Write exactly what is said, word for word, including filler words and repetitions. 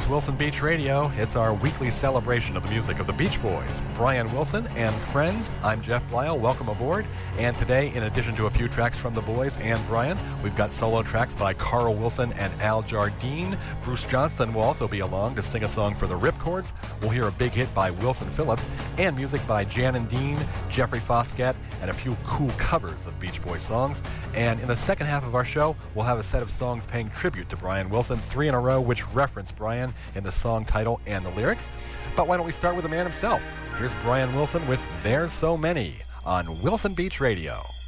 It's Wilson Beach Radio. It's our weekly celebration of the music of the Beach Boys, Brian Wilson and friends. I'm Jeff Lyle. Welcome aboard. And today, in addition to a few tracks from the boys and Brian, we've got solo tracks by Carl Wilson and Al Jardine. Bruce Johnston will also be along to sing a song for the Ripcords. We'll hear a big hit by Wilson Phillips and music by Jan and Dean, Jeffrey Foskett, and a few cool covers of Beach Boys songs. And in the second half of our show, we'll have a set of songs paying tribute to Brian Wilson, three in a row, which reference Brian in the song title and the lyrics. But why don't we start with the man himself? Here's Brian Wilson with There's So Many on Wilson Beach Radio.